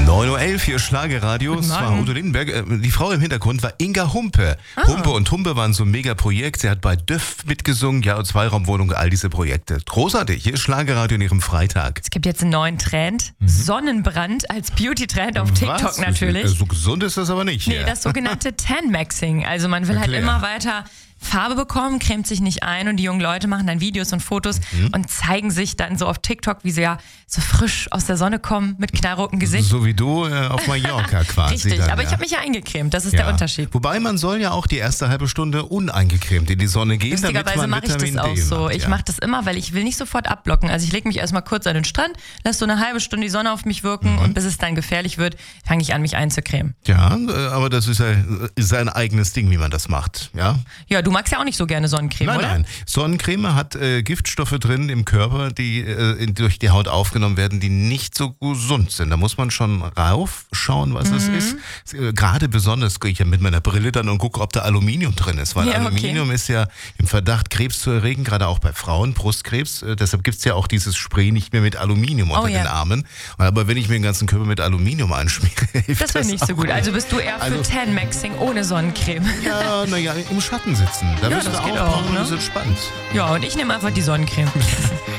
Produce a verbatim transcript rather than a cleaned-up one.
neun Uhr elf, hier Schlagerradio. Es war Udo Lindenberg. Die Frau im Hintergrund war Inga Humpe. Ah. Humpe und Humpe waren so ein Mega-Projekt. Sie hat bei Döff mitgesungen, ja, und Zweiraumwohnung, all diese Projekte. Großartig. Hier ist Schlagerradio in ihrem Freitag. Es gibt jetzt einen neuen Trend. Mhm. Sonnenbrand als Beauty-Trend auf TikTok. Was? Natürlich. So gesund ist das aber nicht. Nee, hier. Das sogenannte Tan-Maxing. Also man will Erklär. halt immer weiter Farbe bekommen, cremt sich nicht ein und die jungen Leute machen dann Videos und Fotos mhm. und zeigen sich dann so auf TikTok, wie sie ja so frisch aus der Sonne kommen mit knallrotem Gesicht. So wie du äh, auf Mallorca quasi. Richtig, dann, aber ja. ich habe mich ja eingecremt, das ist ja. der Unterschied. Wobei man soll ja auch die erste halbe Stunde uneingecremt in die Sonne gehen, damit man mache ich Vitamin das auch D so. macht, ich ja. mache das immer, weil ich will nicht sofort abblocken. Also ich lege mich erstmal kurz an den Strand, lasse so eine halbe Stunde die Sonne auf mich wirken mhm. und bis es dann gefährlich wird, fange ich an, mich einzucremen. Ja, aber das ist ja ist ein eigenes Ding, wie man das macht. Ja, ja, du magst ja auch nicht so gerne Sonnencreme, nein, oder? Nein, Sonnencreme hat äh, Giftstoffe drin im Körper, die äh, in, durch die Haut aufgenommen werden, die nicht so gesund sind. Da muss man schon raufschauen, was es mhm. ist. Äh, Gerade besonders gehe ich ja mit meiner Brille dann und gucke, ob da Aluminium drin ist, weil ja, Aluminium okay. ist ja im Verdacht, Krebs zu erregen, gerade auch bei Frauen, Brustkrebs. Äh, deshalb gibt es ja auch dieses Spray nicht mehr mit Aluminium unter oh, ja. den Armen. Aber wenn ich mir den ganzen Körper mit Aluminium einschmiere, hilft das Das wäre nicht so gut. Nicht. Also bist du eher für also, Tan-Maxing ohne Sonnencreme? Ja, naja, im Schatten sitzen. Da ja, bist das du geht auch, auch, ne? Das ist entspannt. Ja, und ich nehme einfach die Sonnencreme.